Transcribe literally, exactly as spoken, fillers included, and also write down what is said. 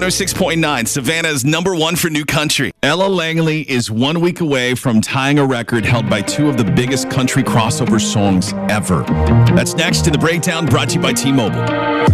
oh six point nine, Savannah's number one for new country. Ella Langley is one week away from tying a record held by two of the biggest country crossover songs ever. That's next in The Breakdown, brought to you by T-Mobile.